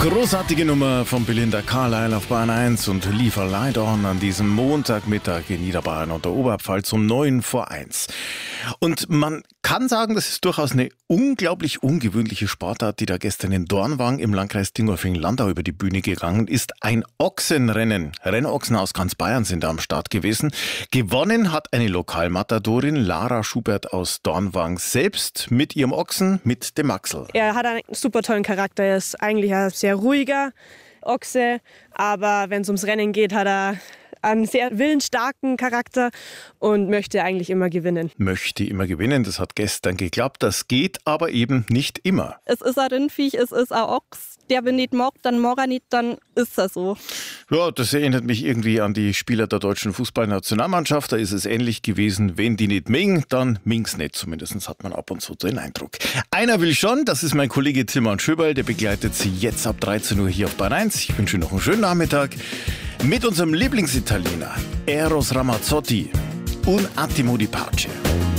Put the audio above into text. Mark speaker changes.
Speaker 1: Großartige Nummer von Belinda Carlisle auf Bayern 1 und Leave a Light On an diesem Montagmittag in Niederbayern und der Oberpfalz um 9:45. Und man kann sagen, das ist durchaus eine unglaublich ungewöhnliche Sportart, die da gestern in Dornwang im Landkreis Dingolfing-Landau über die Bühne gegangen ist. Ein Ochsenrennen. Rennochsen aus ganz Bayern sind da am Start gewesen. Gewonnen hat eine Lokalmatadorin, Lara Schubert aus Dornwang, selbst mit ihrem Ochsen, mit dem Maxl.
Speaker 2: Er hat einen super tollen Charakter. Er ist eigentlich ein sehr ruhiger Ochse, aber wenn es ums Rennen geht, hat er einen sehr willensstarken Charakter und möchte eigentlich immer gewinnen.
Speaker 1: Möchte immer gewinnen, das hat gestern geklappt. Das geht aber eben nicht immer.
Speaker 3: Es ist ein Rindviech, es ist ein Ochs. Der wenn nicht mag, dann mag er nicht, dann ist er so.
Speaker 1: Ja, das erinnert mich irgendwie an die Spieler der deutschen Fußballnationalmannschaft. Da ist es ähnlich gewesen. Wenn die nicht mingen, dann ming's nicht. Zumindest hat man ab und zu den Eindruck. Einer will schon, das ist mein Kollege Tilman Schöberl. Der begleitet Sie jetzt ab 13 Uhr hier auf Bayern 1. Ich wünsche Ihnen noch einen schönen Nachmittag mit unserem Lieblingsitaliener Eros Ramazzotti und Attimo di Pace.